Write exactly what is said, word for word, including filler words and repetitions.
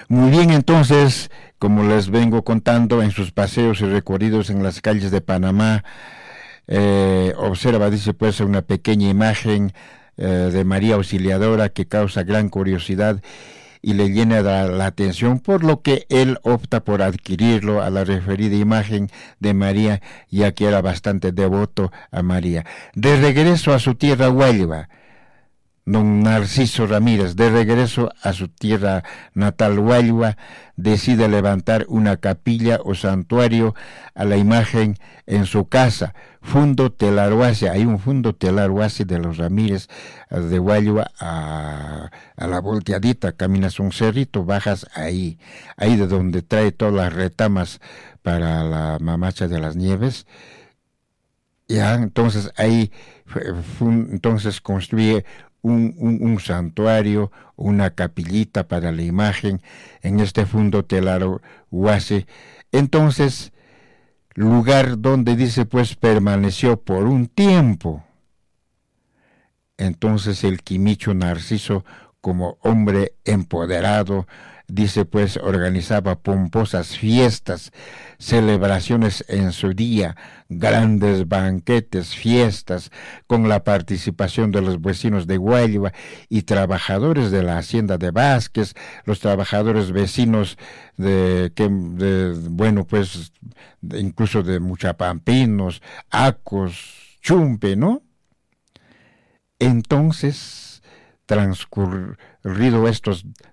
Muy bien, entonces, como les vengo contando, en sus paseos y recorridos en las calles de Panamá, eh, observa, dice pues, una pequeña imagen eh, de María Auxiliadora que causa gran curiosidad y le llena la, la atención, por lo que él opta por adquirirlo a la referida imagen de María, ya que era bastante devoto a María. De regreso a su tierra Huelva, don Narciso Ramírez, de regreso a su tierra natal Huelva, decide levantar una capilla o santuario a la imagen en su casa, Fundo Telaruase. Hay un Fundo Telaruase de los Ramírez de Huelva a, a la volteadita, caminas un cerrito, bajas ahí, ahí de donde trae todas las retamas para la mamacha de las nieves. Ya, entonces ahí entonces construye un, un, un santuario, una capillita para la imagen en este Fundo Telaruase. Entonces, lugar donde dice pues permaneció por un tiempo. Entonces el Quimicho Narciso, como hombre empoderado, dice pues organizaba pomposas fiestas, celebraciones en su día, grandes banquetes, fiestas, con la participación de los vecinos de Huelva y trabajadores de la hacienda de Vázquez, los trabajadores vecinos de, que, de bueno pues, de, incluso de Muchapampinos, Acos, Chumpe, ¿no? Entonces, transcurrido estos